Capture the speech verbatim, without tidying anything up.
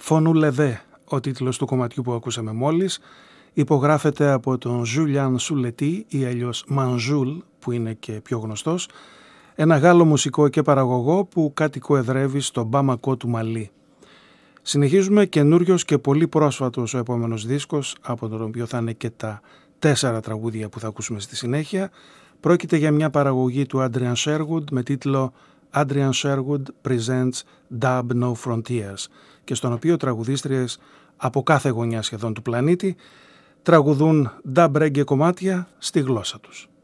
Φωνού Λεβέ, ο τίτλος του κομματιού που ακούσαμε μόλις, υπογράφεται από τον Ζουλιάν Σουλετή ή αλλιώς Μανζούλ που είναι και πιο γνωστός, ένα Γάλλο μουσικό και παραγωγό που κατοικοεδρεύει στο Μπαμακό του Μαλί. Συνεχίζουμε, καινούριος και πολύ πρόσφατος ο επόμενος δίσκος, από τον οποίο θα είναι και τα τέσσερα τραγούδια που θα ακούσουμε στη συνέχεια. Πρόκειται για μια παραγωγή του Adrian Sherwood με τίτλο Adrian Sherwood Presents Dub No Frontiers, και στον οποίο τραγουδίστριες από κάθε γωνιά σχεδόν του πλανήτη τραγουδούν dub reggae κομμάτια στη γλώσσα τους.